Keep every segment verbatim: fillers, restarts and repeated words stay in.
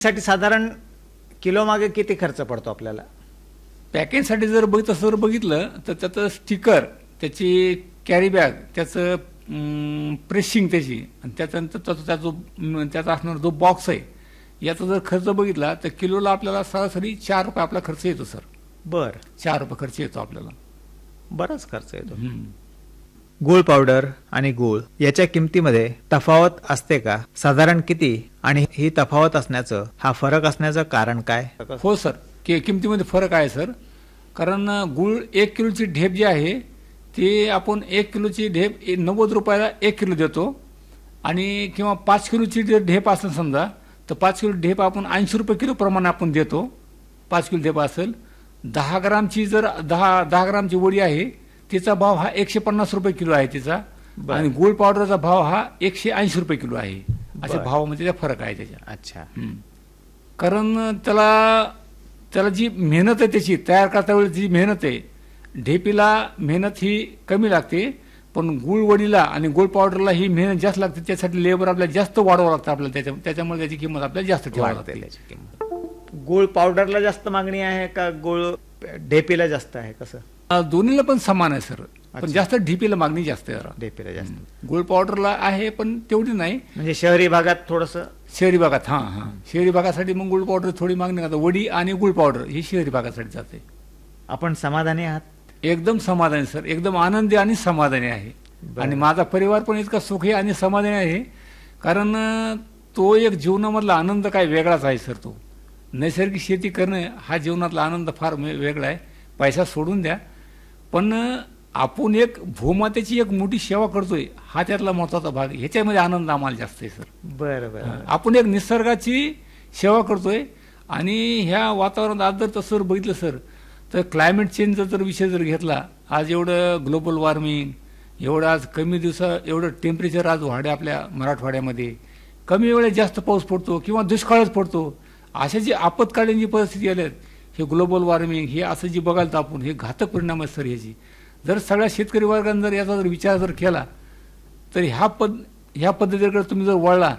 साठी साधारण किलो मागे किती खर्च पडतो आपल्याला? पॅकेजसाठी जर बघितलं सर बघितलं तर त्याचं स्टिकर, त्याची कॅरी बॅग, त्याचं प्रेसिंग त्याची, आणि त्याच्यानंतर त्याचा त्या जो त्याचा असणारा जो बॉक्स आहे याचा जर खर्च बघितला तर किलोला आपल्याला सरासरी चार रुपये आपला खर्च येतो सर. बर चार रुपये खर्च येतो आपल्याला. बराच खर्च येतो. गूळ पावडर आणि गूळ याच्या किमतीमध्ये तफावत असते का? साधारण किती? आणि ही तफावत असण्याचं, हा फरक असण्याचं कारण काय? हो सर, की किमतीमध्ये फरक आहे सर. कारण गूळ एक किलोची ढेप जी आहे ती आपण एक किलोची ढेप नव्वद रुपयाला एक किलो देतो, आणि किंवा पाच किलोची जर ढेप असेल समजा तर पाच किलो ढेप आपण ऐंशी रुपये किलो प्रमाणे आपण देतो. पाच किलो ढेप असेल. दहा ग्रामची जर दहा दहा ग्रामची वडी आहे तिचा भाव हा एकशे पन्नास रुपये किलो आहे तिचा, आणि गूळ पावडरचा भाव हा एकशे ऐंशी रुपये किलो आहे. अशा भावामध्ये त्या फरक आहे त्याच्या. अच्छा. कारण त्याला त्याला जी मेहनत आहे त्याची तयार करता वेळी जी मेहनत आहे, ढेपीला मेहनत ही कमी लागते, पण गूळ वडीला आणि गूळ पावडरला ही मेहनत जास्त लागते. त्यासाठी लेबर आपल्याला जास्त वाढवावं लागतं आपल्याला, त्याच्या त्याच्यामुळे त्याची किंमत आपल्याला जास्त ठेवावी लागते. त्याची किंमत गूळ पावडरला जास्त मागणी आहे का गूळ ढेपीला जास्त आहे? कसं? दोन्हीला पण समान आहे सर, पण जास्त ढेपीला मागणी जास्त आहे. ढेपीला जास्त. गूळ पावडरला आहे पण तेवढी नाही. म्हणजे शहरी भागात थोडस. शहरी भागात हा हा शहरी भागासाठी मग गूळ पावडर थोडी मागणी करतात. वडी आणि गूळ पावडर ही शहरी भागासाठी जाते. आपण समाधानी आहात? एकदम समाधानी सर, एकदम आनंदी आणि समाधानी आहे. आणि माझा परिवार पण इतका सुखी आणि समाधानी आहे, कारण तो एक जीवनामधला आनंद काय वेगळाच आहे सर. तो नैसर्गिक शेती करणे हा जीवनातला आनंद फार वेगळा आहे. पैसा सोडून द्या, पण आपण एक भूमातेची एक मोठी सेवा करतोय हा त्यातला महत्वाचा भाग. ह्याच्यामध्ये आनंद आम्हाला जास्त आहे सर. बरं बरं. आपण एक निसर्गाची सेवा करतोय, आणि ह्या वातावरणात आज जर तसं बघितलं सर तर क्लायमेट चेंजचा जर विषय जर घेतला, आज एवढं ग्लोबल वॉर्मिंग, एवढं आज कमी दिवसा एवढं टेम्परेचर आज वाढे आपल्या मराठवाड्यामध्ये, कमी वेळेत जास्त पाऊस पडतो किंवा दुष्काळच पडतो. अशा जी आपत्कालीन जी परिस्थिती आल्यात, हे ग्लोबल वॉर्मिंग हे असं जी बघायला तर आपण हे घातक परिणाम आहेत सर ह्याची. जर सगळ्या शेतकरी वर्गाने जर याचा जर विचार जर केला तर ह्या पद ह्या पद्धतीकडे तुम्ही जर वळला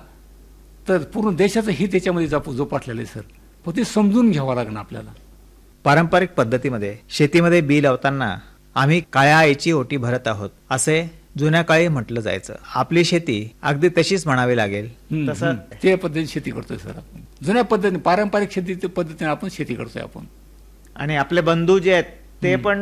तर पूर्ण देशाचं हित त्याच्यामध्ये जापू जोपासलेलं आहे सर. पण ते समजून घ्यावं लागणार आपल्याला. पारंपरिक पद्धतीमध्ये शेतीमध्ये बी लावताना आम्ही काळ्या आईची ओटी भरत आहोत असे जुन्या काळी म्हटलं जायचं. आपली शेती अगदी तशीच म्हणावी लागेल. तसं ते पद्धतीने शेती करतोय सर आपण. जुन्या पद्धतीने पारंपरिक शेती पद्धतीने आपण शेती करतोय आपण. आणि आपले बंधू जे आहेत ते पण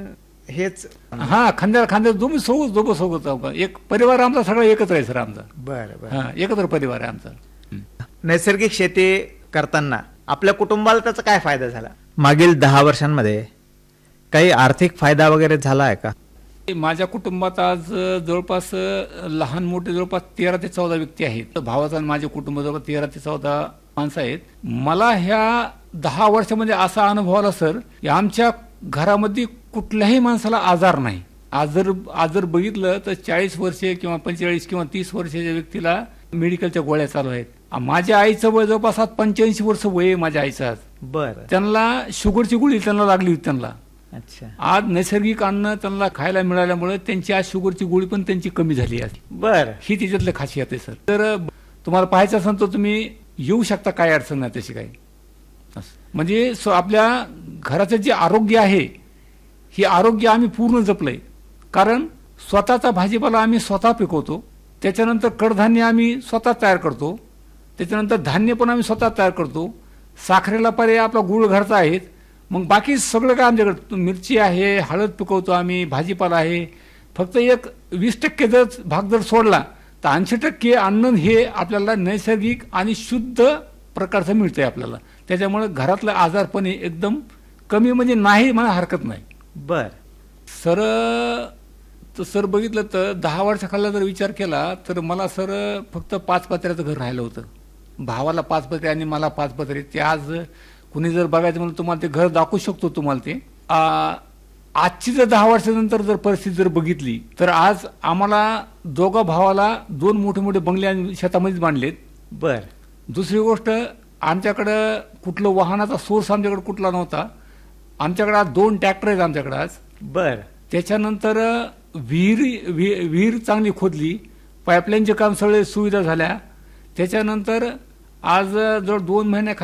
हेच. हा, खांद्याला खांद्याला दोन्ही सोबत सोबत सोबत एक परिवार आमचा सगळा एकत्र आहे सर आमचा. बरं बरं. हा, एकत्र परिवार आहे आमचा. नैसर्गिक शेती करताना आपल्या कुटुंबाला त्याचा काय फायदा झाला? मागील दहा वर्षांमध्ये काही आर्थिक फायदा वगैरे झाला आहे का? माझ्या कुटुंबात आज जवळपास लहान मोठे जवळपास तेरा ते चौदा व्यक्ती आहेत. भावाचा आणि माझे कुटुंब जवळपास तेरा ते चौदा माणसं आहेत. मला ह्या दहा वर्षामध्ये असा अनुभव आला सर की आमच्या घरामध्ये कुठल्याही माणसाला आजार नाही. आज जर आज जर बघितलं तर चाळीस वर्षे किंवा पंचेचाळीस किंवा तीस वर्षाच्या व्यक्तीला मेडिकलच्या गोळ्या चालू आहेत. माझ्या आईचं वय जवळपास पंच्याऐंशी वर्ष वय आहे माझ्या आईचं आज. बरं. त्यांना शुगरची गोळी त्यांना लागली होती त्यांना. अच्छा. आज नैसर्गिक अन्न त्यांना खायला मिळाल्यामुळे त्यांची आज शुगरची गोळी पण त्यांची कमी झाली आहे. बरं. ही त्याच्यातलं खासियत आहे सर. तर तुम्हाला पाहायचं असेल तर तुम्ही येऊ शकता, काय अडचण नाही तशी काही. म्हणजे आपल्या घराचं जे आरोग्य आहे हे आरोग्य आम्ही पूर्ण जपलंय. कारण स्वतःचा भाजीपाला आम्ही स्वतः पिकवतो, त्याच्यानंतर कडधान्य आम्ही स्वतः तयार करतो, त्याच्यानंतर धान्य पण आम्ही स्वतः तयार करतो. साखरेला पर्याय आपला गुळ घरचा आहे. मग बाकी सगळं काय आमच्याकडे मिरची आहे, हळद पिकवतो आम्ही, भाजीपाला आहे. फक्त एक वीस टक्के जर भाग जर सोडला तर ऐंशी टक्के अन्न हे आपल्याला नैसर्गिक आणि शुद्ध प्रकारचं मिळतंय आपल्याला. त्याच्यामुळे घरातलं आजारपण एकदम कमी, म्हणजे नाही म्हणा हरकत नाही. बर सर. तर सर बघितलं तर दहा वर्षाखाली जर विचार केला तर मला सर फक्त पाच पत्र्याचं घर राहिलं होतं. भावाला पाच पत्रे आणि मला पाच पत्रे. ते आज कुणी जर बघायचं म्हणून तुम्हाला ते घर दाखवू शकतो तुम्हाला ते. आजची जर दहा वर्षानंतर जर परिस्थिती जर बघितली तर आज आम्हाला दोघा भावाला दोन मोठे मोठे बंगले शेतामध्येच बांधलेत. बर. दुसरी गोष्ट, आमच्याकडं कुठलं वाहनाचा सोर्स आमच्याकडे कुठला नव्हता. आमच्याकडे आज दोन ट्रॅक्टर आहेत आमच्याकडे आज. बर. त्याच्यानंतर विहीर विहीर चांगली खोदली, पाईपलाईनचे काम सगळे सुविधा झाल्या. त्याच्यानंतर आज जवळ दोन महिन्या